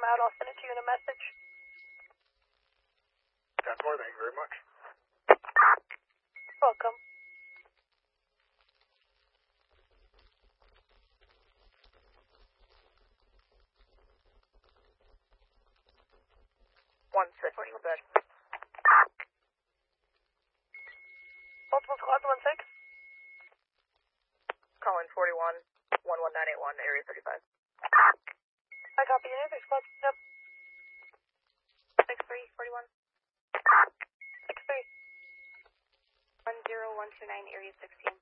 out. I'll send it to you in a message. 10-4, thank you very much. Welcome. Good. Multiple squads, 1-6. Calling 41, 11981, area 35. I copy any other squads. Yep. 6341. 6-3. 10129, area 16.